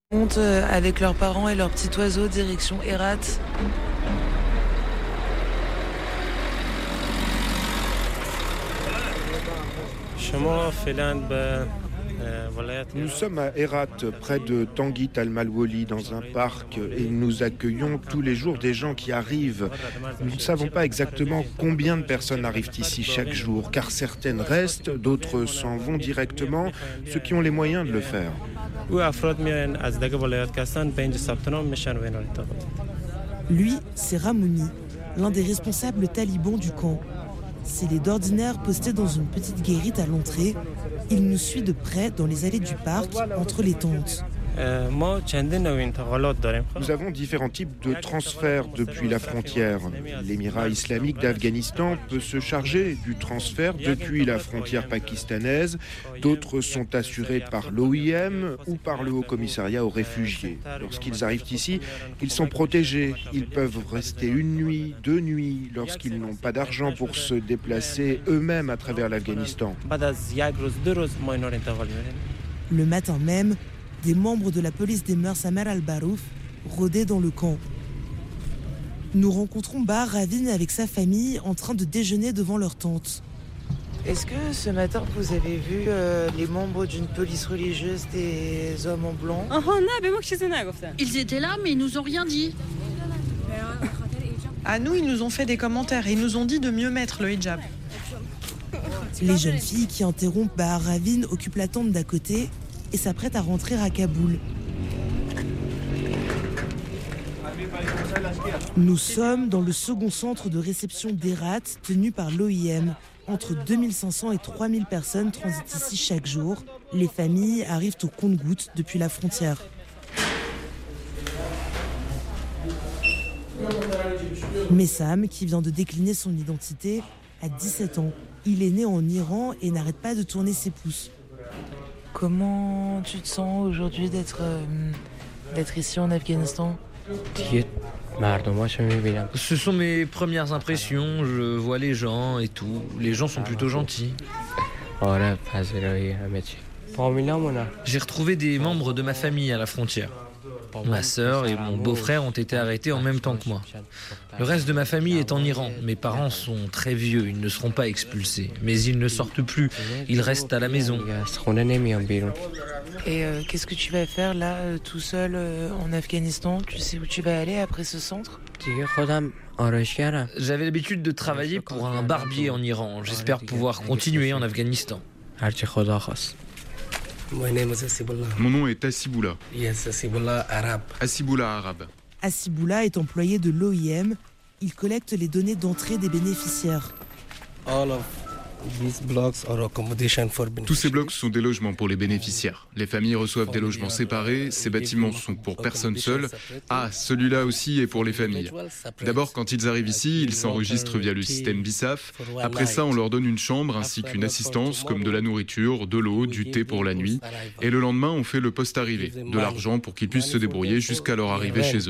Montent avec leurs parents et leur petit oiseau direction Herat. Nous sommes à Herat, près de Tanguit al-Malwoli, dans un parc, et nous accueillons tous les jours des gens qui arrivent. Nous ne savons pas exactement combien de personnes arrivent ici chaque jour, car certaines restent, d'autres s'en vont directement, ceux qui ont les moyens de le faire. Lui, c'est Ramouni, l'un des responsables talibans du camp. S'il est d'ordinaire posté dans une petite guérite à l'entrée, il nous suit de près dans les allées du parc, entre les tentes. Nous avons différents types de transferts depuis la frontière. L'Émirat islamique d'Afghanistan peut se charger du transfert depuis la frontière pakistanaise. D'autres sont assurés par l'OIM ou par le Haut Commissariat aux réfugiés. Lorsqu'ils arrivent ici, ils sont protégés. Ils peuvent rester une nuit, 2 nuits, lorsqu'ils n'ont pas d'argent pour se déplacer eux-mêmes à travers l'Afghanistan. Le matin même, des membres de la police des mœurs Samer al-Barouf rôdaient dans le camp. Nous rencontrons Bahar Ravin avec sa famille en train de déjeuner devant leur tente. Est-ce que ce matin vous avez vu les membres d'une police religieuse, des hommes en blanc? Ils étaient là, mais ils nous ont rien dit. À nous, ils nous ont fait des commentaires et ils nous ont dit de mieux mettre le hijab. Les jeunes filles qui interrompent Bahar Ravin occupent la tente d'à côté et s'apprêtent à rentrer à Kaboul. Nous sommes dans le second centre de réception d'Herat tenu par l'OIM. Entre 2500 et 3000 personnes transitent ici chaque jour. Les familles arrivent au compte-gouttes depuis la frontière. Messam, qui vient de décliner son identité, a 17 ans. Il est né en Iran et n'arrête pas de tourner ses pouces. Comment tu te sens aujourd'hui d'être ici en Afghanistan? Ce sont mes premières impressions, je vois les gens et tout. Les gens sont plutôt gentils. J'ai retrouvé des membres de ma famille à la frontière. Ma sœur et mon beau-frère ont été arrêtés en même temps que moi. Le reste de ma famille est en Iran. Mes parents sont très vieux, ils ne seront pas expulsés. Mais ils ne sortent plus, ils restent à la maison. Et qu'est-ce que tu vas faire là, tout seul en Afghanistan? Tu sais où tu vas aller après ce centre? J'avais l'habitude de travailler pour un barbier en Iran. J'espère pouvoir continuer en Afghanistan. Mon nom est Assiboula. Assiboula arabe. Assiboula est employé de l'OIM. Il collecte les données d'entrée des bénéficiaires. Tous ces blocs sont des logements pour les bénéficiaires. Les familles reçoivent des logements séparés. Ces bâtiments sont pour personnes seules. Ah, celui-là aussi est pour les familles. D'abord, quand ils arrivent ici, ils s'enregistrent via le système BISAF. Après ça, on leur donne une chambre ainsi qu'une assistance comme de la nourriture, de l'eau, du thé pour la nuit. Et le lendemain, on fait le post-arrivée, de l'argent pour qu'ils puissent se débrouiller jusqu'à leur arrivée chez eux.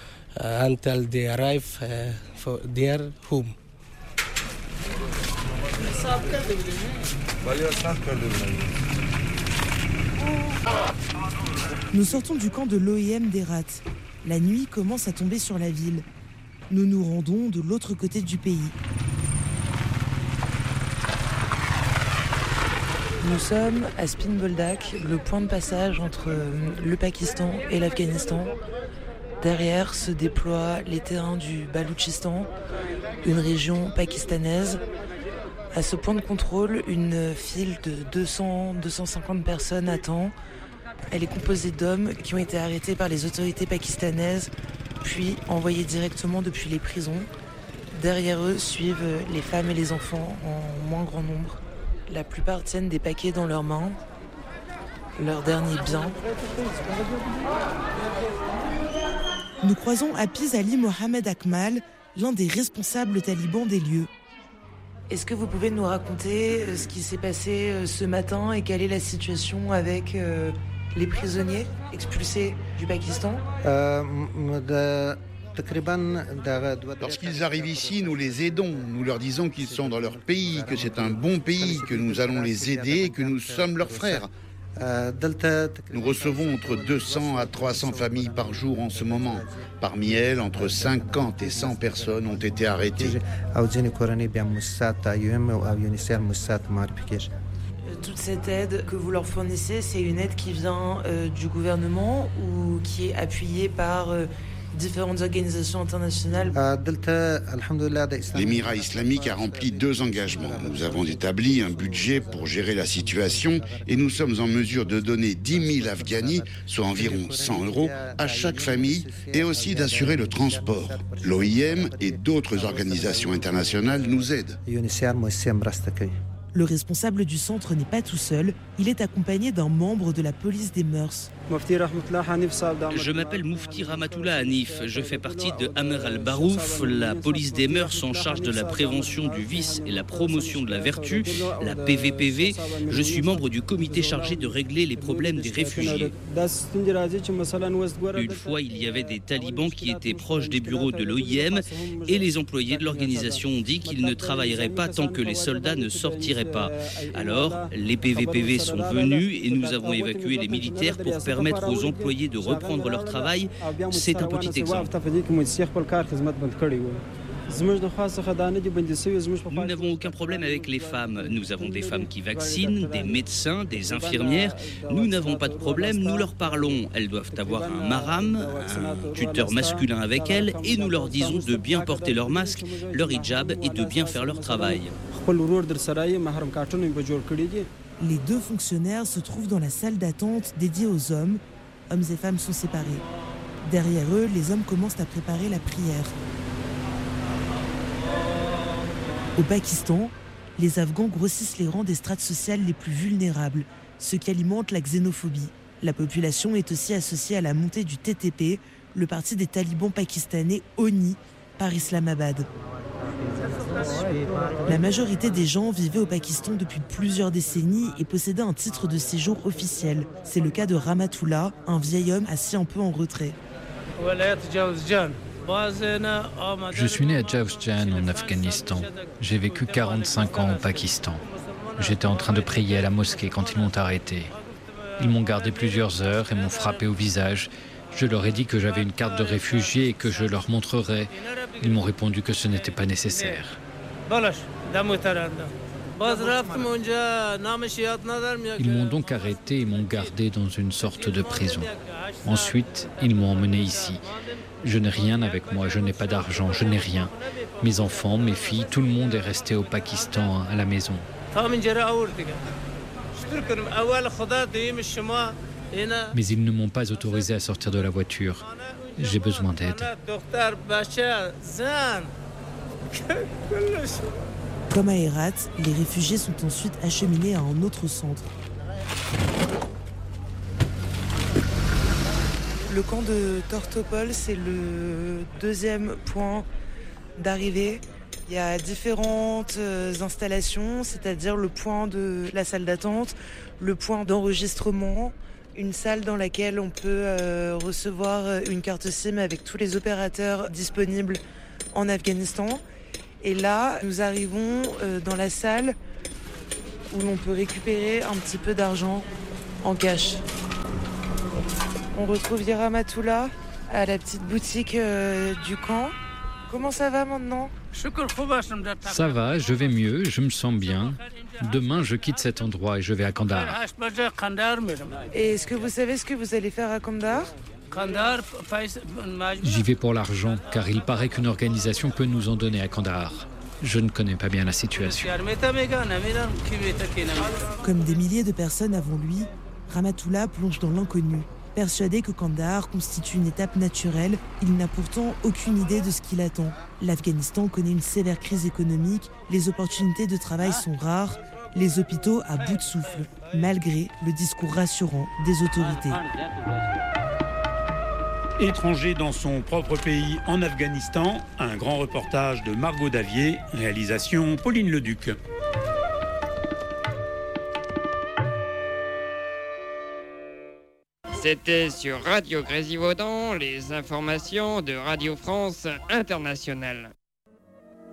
Nous sortons du camp de l'OIM d'Herat. La nuit commence à tomber sur la ville. Nous nous rendons de l'autre côté du pays. Nous sommes à Spin Boldak, le point de passage entre le Pakistan et l'Afghanistan. Derrière se déploient les terrains du Baloutchistan, une région pakistanaise. À ce point de contrôle, une file de 200-250 personnes attend. Elle est composée d'hommes qui ont été arrêtés par les autorités pakistanaises, puis envoyés directement depuis les prisons. Derrière eux suivent les femmes et les enfants en moins grand nombre. La plupart tiennent des paquets dans leurs mains, leur dernier bien. Nous croisons Hafiz Ali Mohamed Akmal, l'un des responsables talibans des lieux. Est-ce que vous pouvez nous raconter ce qui s'est passé ce matin et quelle est la situation avec les prisonniers expulsés du Pakistan? Lorsqu'ils arrivent ici, nous les aidons. Nous leur disons qu'ils sont dans leur pays, que c'est un bon pays, que nous allons les aider et que nous sommes leurs frères. Nous recevons entre 200 à 300 familles par jour en ce moment. Parmi elles, entre 50 et 100 personnes ont été arrêtées. Toute cette aide que vous leur fournissez, c'est une aide qui vient du gouvernement ou qui est appuyée par différentes organisations internationales? L'émirat islamique a rempli 2 engagements. Nous avons établi un budget pour gérer la situation et nous sommes en mesure de donner 10 000 Afghanis, soit environ 100 € à chaque famille, et aussi d'assurer le transport. L'OIM et d'autres organisations internationales nous aident. Le responsable du centre n'est pas tout seul, il est accompagné d'un membre de la police des mœurs. Je m'appelle Moufti Ramatoullah Hanif, je fais partie de Amer al-Barouf, la police des mœurs en charge de la prévention du vice et la promotion de la vertu, la PVPV. Je suis membre du comité chargé de régler les problèmes des réfugiés. Une fois, il y avait des talibans qui étaient proches des bureaux de l'OIM et les employés de l'organisation ont dit qu'ils ne travailleraient pas tant que les soldats ne sortiraient pas. Alors, les PVPV sont venus et nous avons évacué les militaires pour permettre aux employés de reprendre leur travail. C'est un petit exemple. Nous n'avons aucun problème avec les femmes. Nous avons des femmes qui vaccinent, des médecins, des infirmières. Nous n'avons pas de problème, nous leur parlons. Elles doivent avoir un maram, un tuteur masculin avec elles, et nous leur disons de bien porter leur masque, leur hijab et de bien faire leur travail. Les 2 fonctionnaires se trouvent dans la salle d'attente dédiée aux hommes. Hommes et femmes sont séparés. Derrière eux, les hommes commencent à préparer la prière. Au Pakistan, les Afghans grossissent les rangs des strates sociales les plus vulnérables, ce qui alimente la xénophobie. La population est aussi associée à la montée du TTP, le parti des talibans pakistanais ONI, par Islamabad. La majorité des gens vivaient au Pakistan depuis plusieurs décennies et possédaient un titre de séjour officiel. C'est le cas de Ramatoullah, un vieil homme assis un peu en retrait. Je suis né à Jawzjan en Afghanistan. J'ai vécu 45 ans au Pakistan. J'étais en train de prier à la mosquée quand ils m'ont arrêté. Ils m'ont gardé plusieurs heures et m'ont frappé au visage. Je leur ai dit que j'avais une carte de réfugié et que je leur montrerais. Ils m'ont répondu que ce n'était pas nécessaire. Ils m'ont donc arrêté et m'ont gardé dans une sorte de prison. Ensuite, ils m'ont emmené ici. Je n'ai rien avec moi, je n'ai pas d'argent, je n'ai rien. Mes enfants, mes filles, tout le monde est resté au Pakistan, à la maison. Mais ils ne m'ont pas autorisé à sortir de la voiture. J'ai besoin d'aide. Comme à Herat, les réfugiés sont ensuite acheminés à un autre centre. Le camp de Tortopol, c'est le 2e point d'arrivée. Il y a différentes installations, c'est-à-dire le point de la salle d'attente, le point d'enregistrement, une salle dans laquelle on peut recevoir une carte SIM avec tous les opérateurs disponibles en Afghanistan. Et là, nous arrivons dans la salle où l'on peut récupérer un petit peu d'argent en cash. On retrouve Ramatoullah à la petite boutique du camp. Comment ça va maintenant ? Ça va, je vais mieux, je me sens bien. Demain, je quitte cet endroit et je vais à Kandahar. Et est-ce que vous savez ce que vous allez faire à Kandahar ? J'y vais pour l'argent, car il paraît qu'une organisation peut nous en donner à Kandahar. Je ne connais pas bien la situation. Comme des milliers de personnes avant lui, Ramatoullah plonge dans l'inconnu. Persuadé que Kandahar constitue une étape naturelle, il n'a pourtant aucune idée de ce qui l'attend. L'Afghanistan connaît une sévère crise économique, les opportunités de travail sont rares, les hôpitaux à bout de souffle, malgré le discours rassurant des autorités. Étranger dans son propre pays en Afghanistan, un grand reportage de Margot Davier, réalisation Pauline Leduc. C'était sur Radio Grésivaudan, les informations de Radio France Internationale.